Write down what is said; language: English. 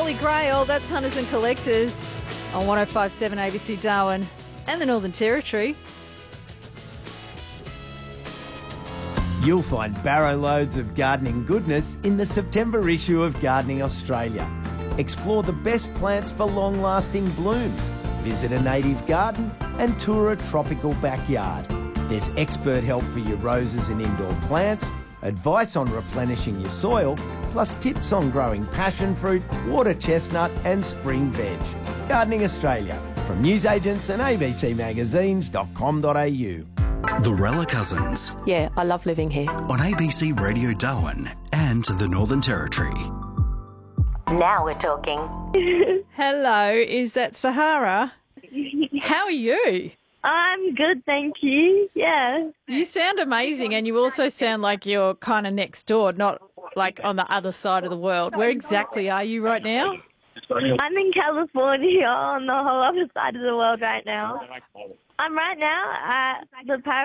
Holy Grail, that's Hunters and Collectors on 105.7 ABC Darwin and the Northern Territory. You'll find barrow loads of gardening goodness in the September issue of Gardening Australia. Explore the best plants for long-lasting blooms. Visit a native garden and tour a tropical backyard. There's expert help for your roses and indoor plants, advice on replenishing your soil, plus tips on growing passion fruit, water chestnut and spring veg. Gardening Australia, from newsagents and abcmagazines.com.au. The Rella Cousins Yeah, I love living here. on ABC Radio Darwin and the Northern Territory. Now we're talking. Hello, is that Sahara? How are you? I'm good, thank you. Yeah. You sound amazing, and you also sound like you're kind of next door, not like on the other side of the world. Where exactly are you right now? I'm in California on the whole other side of the world right now. I'm right now at the